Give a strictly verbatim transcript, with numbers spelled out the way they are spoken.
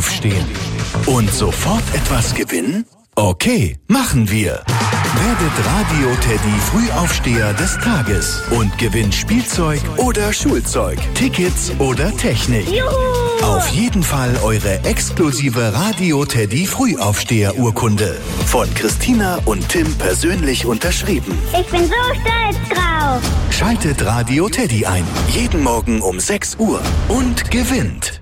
aufstehen. Und sofort etwas gewinnen? Okay, machen wir. Werdet Radio Teddy Frühaufsteher des Tages und gewinnt Spielzeug oder Schulzeug, Tickets oder Technik. Juhu! Auf jeden Fall eure exklusive Radio Teddy Frühaufsteher-Urkunde. Von Christina und Tim persönlich unterschrieben. Ich bin so stolz drauf. Schaltet Radio Teddy ein. Jeden Morgen um sechs Uhr und gewinnt.